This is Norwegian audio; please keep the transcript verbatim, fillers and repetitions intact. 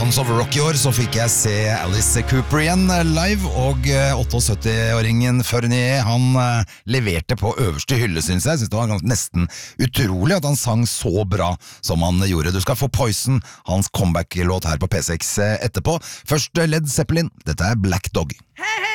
Sons of Rock i år så fikk jeg se Alice Cooper igjen live, og syttiåtte-åringen Fournier, han leverte på øverste hylle, synes jeg. Jeg synes det var nesten utrolig at han sang så bra som han gjorde. Du skal få Poison, hans comeback-låt her på P seks etterpå. Først Led Zeppelin, dette er Black Dog. Hey, hey!